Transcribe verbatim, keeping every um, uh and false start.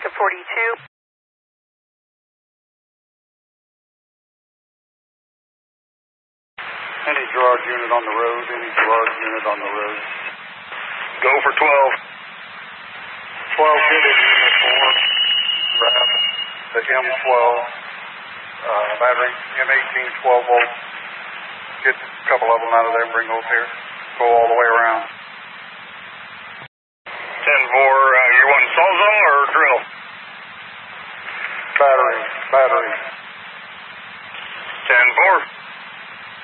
to forty-two. Any Gerard unit on the road, any Gerard unit on the road. Go for twelve. twelve hit it, unit four. Grab the M twelve uh, battery, M eighteen twelve volt. Get a couple of them out of there and bring those here. Go all the way around. ten four, uh, you want sawzall or drill? Battery, battery. ten four.